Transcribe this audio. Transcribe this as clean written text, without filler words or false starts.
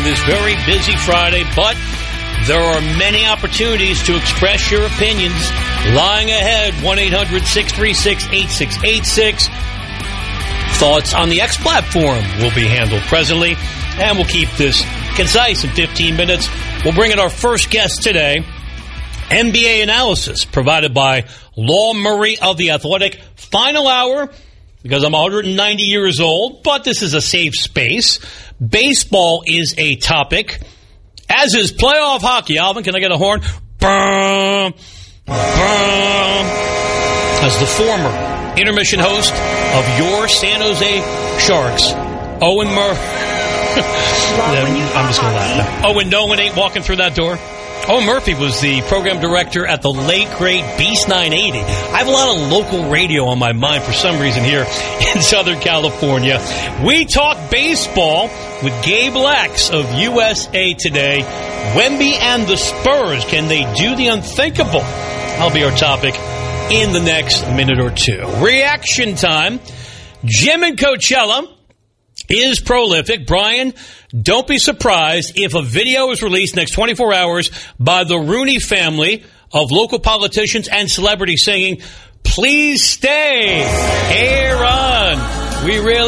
this very busy Friday, but there are many opportunities to express your opinions. Lying ahead, 1-800-636-8686. Thoughts on the X platform will be handled presently, and we'll keep this concise in 15 minutes. We'll bring in our first guest today, NBA analysis provided by Law Murray of The Athletic. Final hour, because I'm 190 years old, but this is a safe space. Baseball is a topic, as is playoff hockey. Alvin, can I get a horn? As the former intermission host of your San Jose Sharks, Owen Murphy. I'm just going to laugh now. Owen, no one ain't walking through that door. Owen Murphy was the program director at the late, great Beast 980. I have a lot of local radio on my mind for some reason here in Southern California. We talk baseball with Gabe Lax of USA Today. Wemby and the Spurs, can they do the unthinkable? That'll be our topic in the next minute or two. Reaction time. Jim in Coachella is prolific. Brian, don't be surprised if a video is released next 24 hours by the Rooney family of local politicians and celebrities singing, "Please stay, Aaron." We really